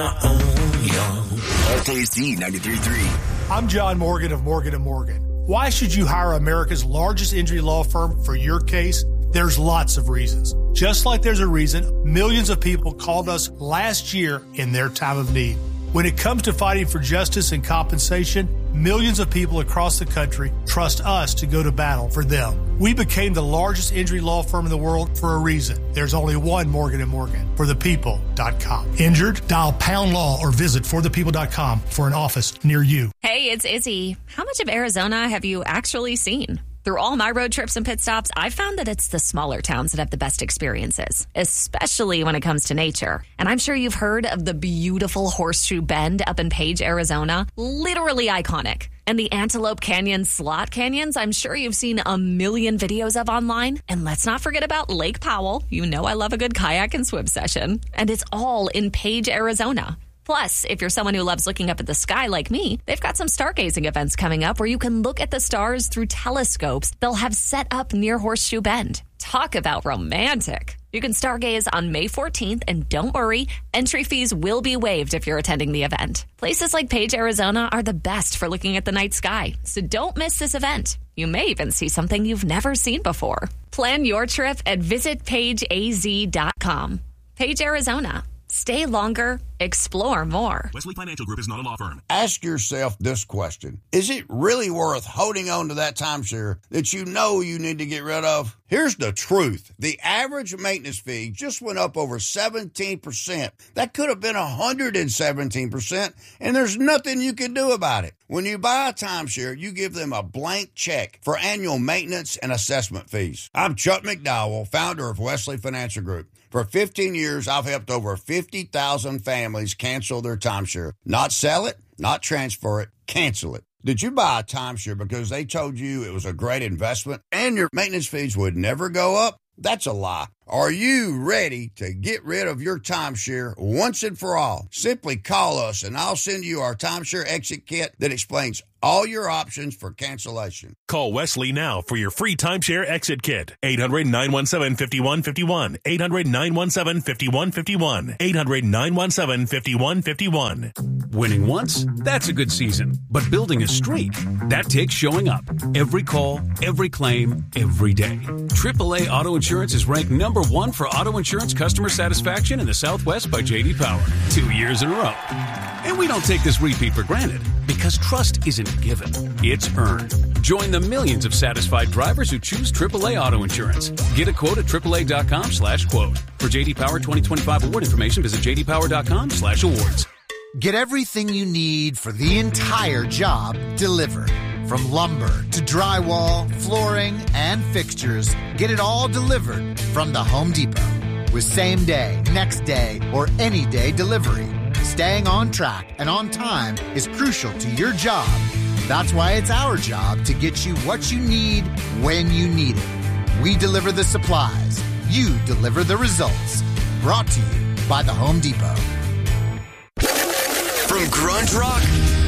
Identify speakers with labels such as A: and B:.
A: RKC 93.3.
B: I'm John Morgan of Morgan & Morgan. Why should you hire America's largest injury law firm for your case? There's lots of reasons. Just like there's a reason millions of people called us last year in their time of need. When it comes to fighting for justice and compensation, millions of people across the country trust us to go to battle for them. We became the largest injury law firm in the world for a reason. There's only one Morgan & Morgan, forthepeople.com. Injured? Dial pound law or visit forthepeople.com for an office near you.
C: Hey, it's Izzy. How much of Arizona have you actually seen? Through all my road trips and pit stops, I've found that it's the smaller towns that have the best experiences, especially when it comes to nature. And I'm sure you've heard of the beautiful Horseshoe Bend up in Page, Arizona. Literally iconic. And the Antelope Canyon Slot Canyons, I'm sure you've seen a million videos of online. And let's not forget about Lake Powell. You know I love a good kayak and swim session. And it's all in Page, Arizona. Plus, if you're someone who loves looking up at the sky like me, they've got some stargazing events coming up where you can look at the stars through telescopes they'll have set up near Horseshoe Bend. Talk about romantic. You can stargaze on May 14th, and don't worry, entry fees will be waived if you're attending the event. Places like Page, Arizona are the best for looking at the night sky, so don't miss this event. You may even see something you've never seen before. Plan your trip at visitpageaz.com. Page, Arizona. Stay longer, explore more.
D: Wesley Financial Group is not a law firm.
E: Ask yourself this question. Is it really worth holding on to that timeshare that you know you need to get rid of? Here's the truth. The average maintenance fee just went up over 17%. That could have been 117%, and there's nothing you can do about it. When you buy a timeshare, you give them a blank check for annual maintenance and assessment fees. I'm Chuck McDowell, founder of Wesley Financial Group. For 15 years, I've helped over 50,000 families cancel their timeshare. Not sell it, not transfer it, cancel it. Did you buy a timeshare because they told you it was a great investment and your maintenance fees would never go up? That's a lie. Are you ready to get rid of your timeshare once and for all? Simply call us and I'll send you our timeshare exit kit that explains all your options for cancellation.
D: Call Wesley now for your free timeshare exit kit. 800-917-5151. 800-917-5151. 800-917-5151.
F: Winning once? That's a good season. But building a streak? That takes showing up. Every call, every claim, every day. AAA Auto Insurance is ranked number one for auto insurance customer satisfaction in the Southwest by J.D. Power. 2 years in a row. And we don't take this repeat for granted, because trust isn't given, it's earned. Join the millions of satisfied drivers who choose AAA Auto Insurance. Get a quote at AAA.com/quote. For J.D. Power 2025 award information, visit JDPower.com/awards.
G: Get everything you need for the entire job delivered. From lumber to drywall, flooring, and fixtures, get it all delivered from the Home Depot. With same day, next day, or any day delivery. Staying on track and on time is crucial to your job. That's why it's our job to get you what you need when you need it. We deliver the supplies. You deliver the results. Brought to you by the Home Depot.
A: From grunge rock